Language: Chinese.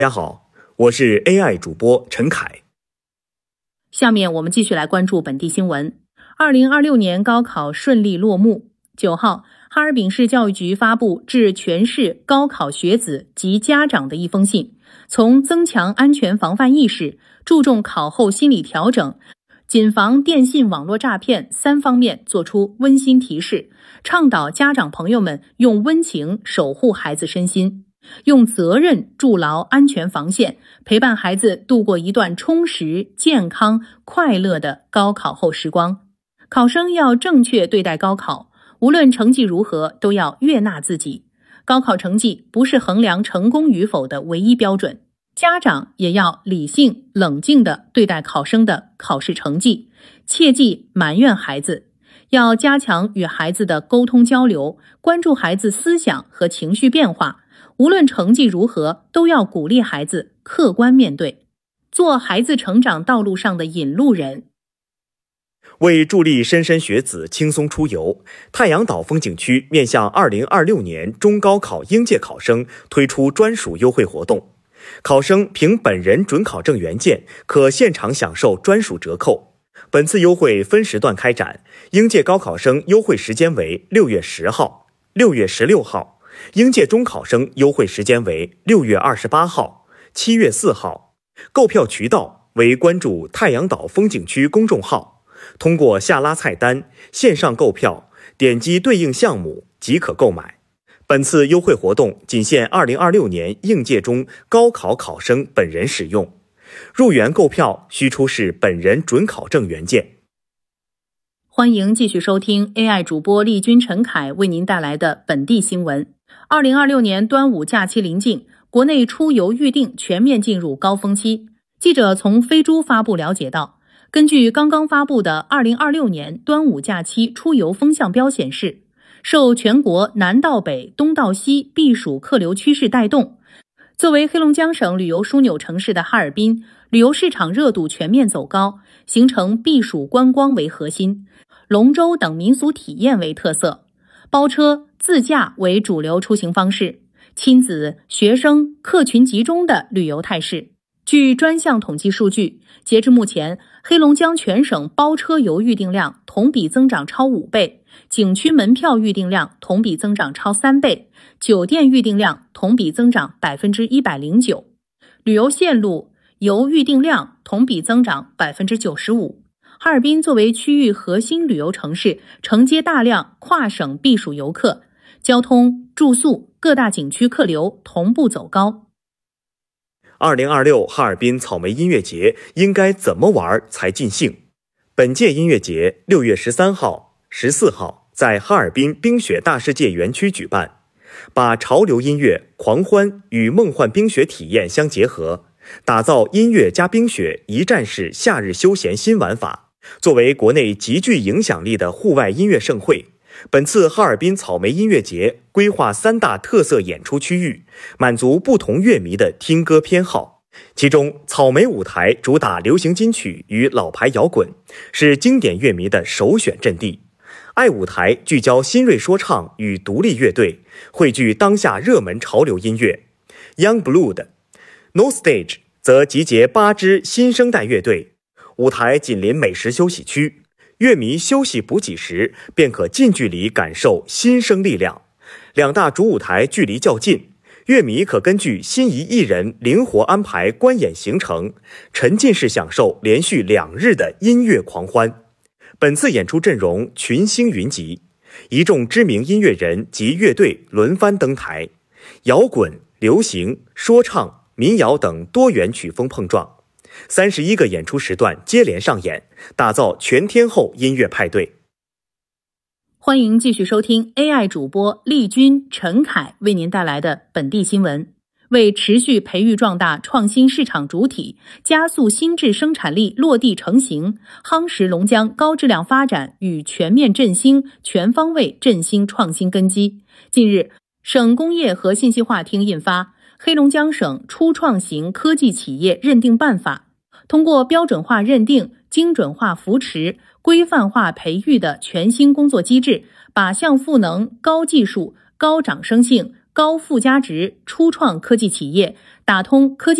大家好，我是 AI 主播陈凯。 下面我们继续来关注本地新闻。2026年高考顺利落幕。9号，哈尔滨市教育局发布致全市高考学子及家长的一封信，从增强安全防范意识、注重考后心理调整、谨防电信网络诈骗3方面作出温馨提示，倡导家长朋友们用温情守护孩子身心，用责任筑牢安全防线，陪伴孩子度过一段充实、健康、快乐的高考后时光。考生要正确对待高考，无论成绩如何，都要悦纳自己。高考成绩不是衡量成功与否的唯一标准，家长也要理性、冷静地对待考生的考试成绩，切忌埋怨孩子。要加强与孩子的沟通交流，关注孩子思想和情绪变化。无论成绩如何，都要鼓励孩子客观面对，做孩子成长道路上的引路人。 为助力莘莘学子轻松出游，太阳岛风景区面向2026年中高考应届考生推出专属优惠活动，考生凭本人准考证原件可现场享受专属折扣。本次优惠分时段开展，应届高考生优惠时间为6月10号、6月16号，应届中考生优惠时间为6月28号、7月4号。购票渠道为关注太阳岛风景区公众号，通过下拉菜单线上购票，点击对应项目即可购买。本次优惠活动仅限2026年应届中高考考生本人使用，入园购票需出示本人准考证原件。 欢迎继续收听 AI 主播丽君、陈凯为您带来的本地新闻。2026年端午假期临近，国内出游预订全面进入高峰期。记者从飞猪发布了解到，根据刚刚发布的2026年端午假期出游风向标显示，受全国南到北、东到西避暑客流趋势带动，作为黑龙江省旅游枢纽城市的哈尔滨，旅游市场热度全面走高，形成避暑观光为核心，龙舟等民俗体验为特色，包车、自驾为主流出行方式，亲子、学生、客群集中的旅游态势。据专项统计数据，截至目前，黑龙江全省包车游预订量同比增长超5倍，景区门票预订量同比增长超3倍，酒店预订量同比增长 109%， 旅游线路游预订量同比增长 95%。哈尔滨作为区域核心旅游城市，承接大量跨省避暑游客，交通、住宿、各大景区客流同步走高。 2026哈尔滨草莓音乐节应该怎么玩才尽兴？本届音乐节6月13号、14号在哈尔滨冰雪大世界园区举办，把潮流音乐、狂欢与梦幻冰雪体验相结合，打造音乐加冰雪一站式夏日休闲新玩法。作为国内极具影响力的户外音乐盛会，本次哈尔滨草莓音乐节规划3大特色演出区域，满足不同乐迷的听歌偏好。其中，草莓舞台主打流行金曲与老牌摇滚，是经典乐迷的首选阵地。爱舞台聚焦新锐说唱与独立乐队，汇聚当下热门潮流音乐。Young Blood、No Stage 则集结8支新生代乐队，舞台紧邻美食休息区，乐迷休息补给时便可近距离感受新生力量。2大主舞台距离较近，乐迷可根据心仪艺人灵活安排观演行程，沉浸式享受连续2日的音乐狂欢。本次演出阵容群星云集，一众知名音乐人及乐队轮番登台，摇滚、流行、说唱、民谣等多元曲风碰撞。31个演出时段接连上演，打造全天候音乐派对。 欢迎继续收听 AI 主播丽君、陈凯为您带来的本地新闻。为持续培育壮大创新市场主体，加速新质生产力落地成型，夯实龙江高质量发展与全面振兴、全方位振兴创新根基。近日，省工业和信息化厅印发《黑龙江省初创型科技企业认定办法》，通过标准化认定、精准化扶持、规范化培育的全新工作机制，靶向赋能高技术、高涨升性、 高附加值初创科技企业，打通科技